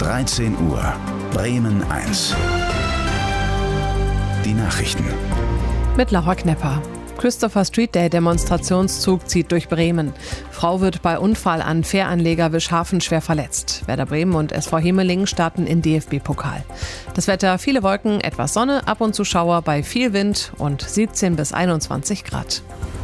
13 Uhr, Bremen 1. Die Nachrichten. Mit Laura Knepper. Christopher Street Day Demonstrationszug zieht durch Bremen. Frau wird bei Unfall an Fähranleger Wischhafen schwer verletzt. Werder Bremen und SV Hemelingen starten in DFB-Pokal. Das Wetter: viele Wolken, etwas Sonne, ab und zu Schauer bei viel Wind und 17 bis 21 Grad.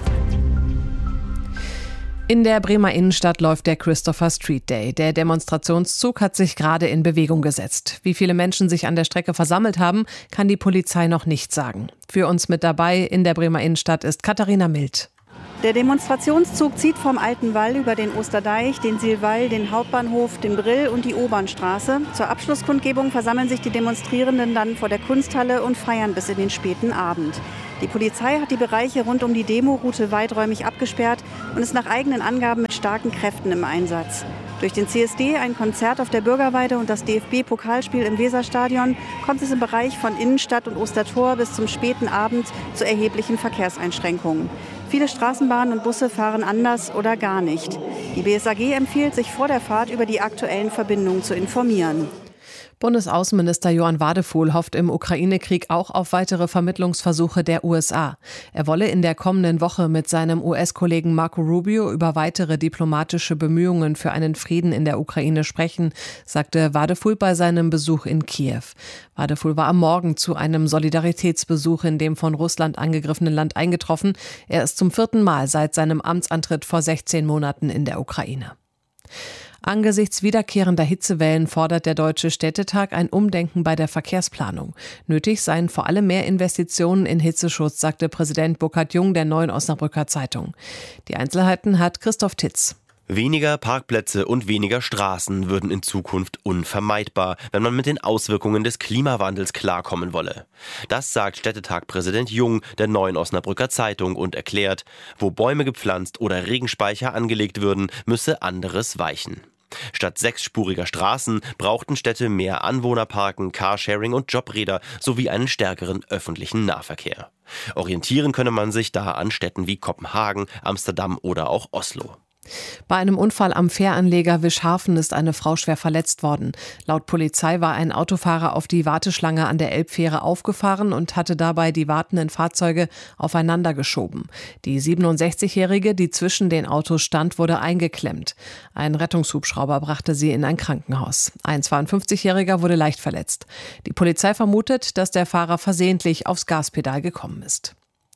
In der Bremer Innenstadt läuft der Christopher Street Day. Der Demonstrationszug hat sich gerade in Bewegung gesetzt. Wie viele Menschen sich an der Strecke versammelt haben, kann die Polizei noch nicht sagen. Für uns mit dabei in der Bremer Innenstadt ist Katharina Mild. Der Demonstrationszug zieht vom Alten Wall über den Osterdeich, den Silwall, den Hauptbahnhof, den Brill und die Obernstraße. Zur Abschlusskundgebung versammeln sich die Demonstrierenden dann vor der Kunsthalle und feiern bis in den späten Abend. Die Polizei hat die Bereiche rund um die Demoroute weiträumig abgesperrt und ist nach eigenen Angaben mit starken Kräften im Einsatz. Durch den CSD, ein Konzert auf der Bürgerweide und das DFB-Pokalspiel im Weserstadion kommt es im Bereich von Innenstadt und Ostertor bis zum späten Abend zu erheblichen Verkehrseinschränkungen. Viele Straßenbahnen und Busse fahren anders oder gar nicht. Die BSAG empfiehlt, sich vor der Fahrt über die aktuellen Verbindungen zu informieren. Bundesaußenminister Johann Wadephul hofft im Ukraine-Krieg auch auf weitere Vermittlungsversuche der USA. Er wolle in der kommenden Woche mit seinem US-Kollegen Marco Rubio über weitere diplomatische Bemühungen für einen Frieden in der Ukraine sprechen, sagte Wadephul bei seinem Besuch in Kiew. Wadephul war am Morgen zu einem Solidaritätsbesuch in dem von Russland angegriffenen Land eingetroffen. Er ist zum 4. Mal seit seinem Amtsantritt vor 16 Monaten in der Ukraine. Angesichts wiederkehrender Hitzewellen fordert der Deutsche Städtetag ein Umdenken bei der Verkehrsplanung. Nötig seien vor allem mehr Investitionen in Hitzeschutz, sagte Präsident Burkhard-Jung der Neuen Osnabrücker Zeitung. Die Einzelheiten hat Christoph Titz. Weniger Parkplätze und weniger Straßen würden in Zukunft unvermeidbar, wenn man mit den Auswirkungen des Klimawandels klarkommen wolle. Das sagt Städtetag-Präsident Jung der Neuen Osnabrücker Zeitung und erklärt, wo Bäume gepflanzt oder Regenspeicher angelegt würden, müsse anderes weichen. Statt 6-spuriger Straßen brauchten Städte mehr Anwohnerparken, Carsharing und Jobräder sowie einen stärkeren öffentlichen Nahverkehr. Orientieren könne man sich da an Städten wie Kopenhagen, Amsterdam oder auch Oslo. Bei einem Unfall am Fähranleger Wischhafen ist eine Frau schwer verletzt worden. Laut Polizei war ein Autofahrer auf die Warteschlange an der Elbfähre aufgefahren und hatte dabei die wartenden Fahrzeuge aufeinander geschoben. Die 67-Jährige, die zwischen den Autos stand, wurde eingeklemmt. Ein Rettungshubschrauber brachte sie in ein Krankenhaus. Ein 52-Jähriger wurde leicht verletzt. Die Polizei vermutet, dass der Fahrer versehentlich aufs Gaspedal gekommen ist.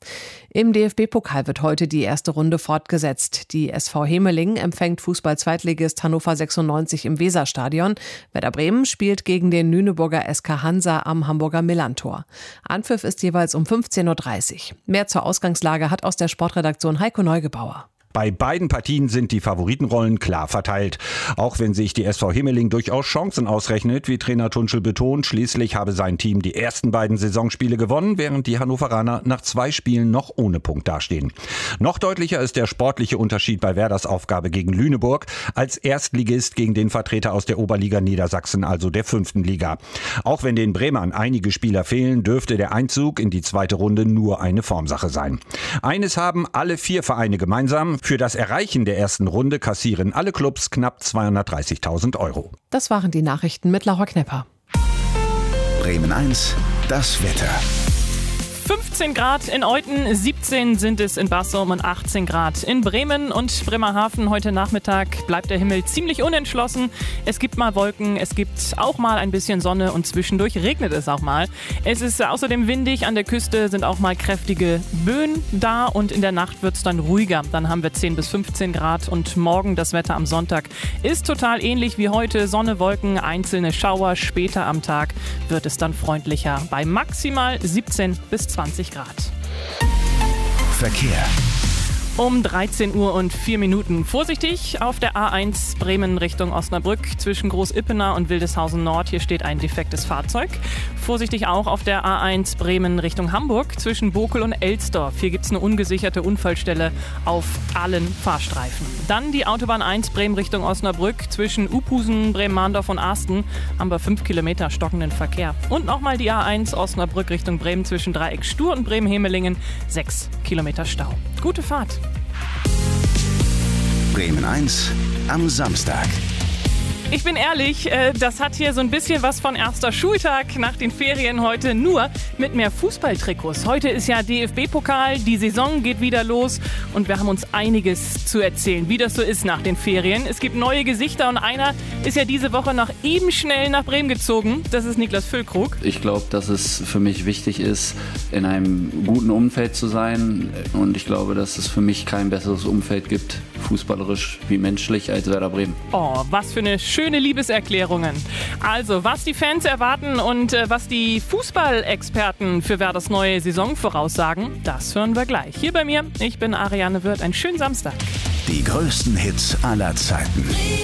Im DFB-Pokal wird heute die erste Runde fortgesetzt. Die SV Hemelingen empfängt Fußball-Zweitligist Hannover 96 im Weserstadion. Werder Bremen spielt gegen den Lüneburger SK Hansa am Hamburger Millantor. Anpfiff ist jeweils um 15:30 Uhr. Mehr zur Ausgangslage hat aus der Sportredaktion Heiko Neugebauer. Bei beiden Partien sind die Favoritenrollen klar verteilt. Auch wenn sich die SV Hemelingen durchaus Chancen ausrechnet, wie Trainer Tunchel betont, schließlich habe sein Team die ersten beiden Saisonspiele gewonnen, während die Hannoveraner nach 2 Spielen noch ohne Punkt dastehen. Noch deutlicher ist der sportliche Unterschied bei Werders Aufgabe gegen Lüneburg als Erstligist gegen den Vertreter aus der Oberliga Niedersachsen, also der 5. Liga. Auch wenn den Bremern einige Spieler fehlen, dürfte der Einzug in die zweite Runde nur eine Formsache sein. Eines haben alle 4 Vereine gemeinsam: für das Erreichen der ersten Runde kassieren alle Clubs knapp 230.000 €. Das waren die Nachrichten mit Laura Knepper. Bremen 1, das Wetter. 15 Grad in Euthen, 17 sind es in Bassum und 18 Grad in Bremen und Bremerhaven. Heute Nachmittag bleibt der Himmel ziemlich unentschlossen. Es gibt mal Wolken, es gibt auch mal ein bisschen Sonne und zwischendurch regnet es auch mal. Es ist außerdem windig, an der Küste sind auch mal kräftige Böen da und in der Nacht wird es dann ruhiger. Dann haben wir 10 bis 15 Grad und morgen das Wetter am Sonntag ist total ähnlich wie heute. Sonne, Wolken, einzelne Schauer. Später am Tag wird es dann freundlicher bei maximal 17 bis 20 Grad. Verkehr. Um 13 Uhr und 4 Minuten. Vorsichtig auf der A1 Bremen Richtung Osnabrück zwischen Groß-Ippener und Wildeshausen Nord. Hier steht ein defektes Fahrzeug. Vorsichtig auch auf der A1 Bremen Richtung Hamburg zwischen Bokel und Elsdorf. Hier gibt es eine ungesicherte Unfallstelle auf allen Fahrstreifen. Dann die Autobahn 1 Bremen Richtung Osnabrück zwischen Uphusen, Bremen-Mahndorf und Asten. Haben wir 5 Kilometer stockenden Verkehr. Und nochmal die A1 Osnabrück Richtung Bremen zwischen Dreieck Stur und Bremen-Hemelingen. 6 Kilometer Stau. Gute Fahrt. Bremen 1 am Samstag. Ich bin ehrlich, das hat hier so ein bisschen was von erster Schultag nach den Ferien heute, nur mit mehr Fußballtrikots. Heute ist ja DFB-Pokal, die Saison geht wieder los und wir haben uns einiges zu erzählen, wie das so ist nach den Ferien. Es gibt neue Gesichter und einer ist ja diese Woche noch eben schnell nach Bremen gezogen. Das ist Niklas Füllkrug. Ich glaube, dass es für mich wichtig ist, in einem guten Umfeld zu sein und ich glaube, dass es für mich kein besseres Umfeld gibt, fußballerisch wie menschlich, als Werder Bremen. Oh, was für eine schöne Liebeserklärungen. Also, was die Fans erwarten und was die Fußballexperten für Werders neue Saison voraussagen, das hören wir gleich. Hier bei mir, ich bin Ariane Wirth. Einen schönen Samstag. Die größten Hits aller Zeiten.